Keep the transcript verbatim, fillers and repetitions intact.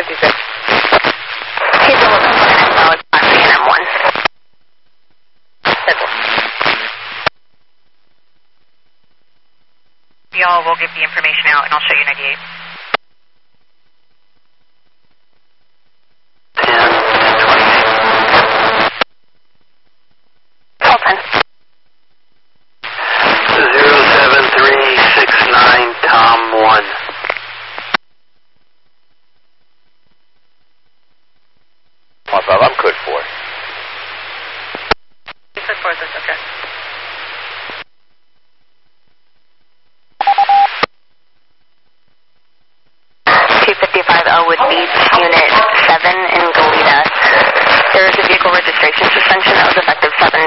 fifty-six. He's a little bit info. It's on C N M one. Y'all will get the information out, and I'll show you ninety-eight. Fulton. zero seven three six nine, Tom one. one five, I'm code four. You said four, that's okay. two fifty-five Elwood Beach, Unit seven in Goleta. There is a vehicle registration suspension that was effective seven